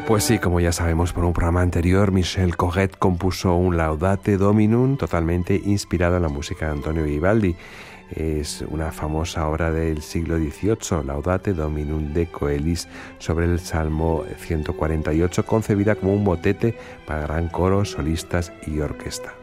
Pues sí, como ya sabemos por un programa anterior, Michel Corret compuso un Laudate Dominum totalmente inspirado en la música de Antonio Vivaldi. Es una famosa obra del siglo XVIII, Laudate Dominum de Coelis, sobre el Salmo 148, concebida como un motete para gran coro, solistas y orquesta.